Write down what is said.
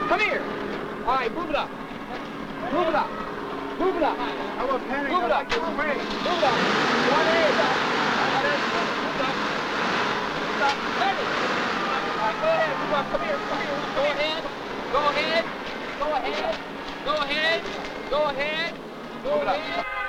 Come here. All right, move it up. Move it up. Move it up. I will panic. Move it up. This way. Move it up. One leg up. Move it up. Move it up. Ready. All right, go ahead. Move up. Come here. Come here. Go ahead. Go ahead. Go ahead. Go ahead. Go ahead. Go ahead.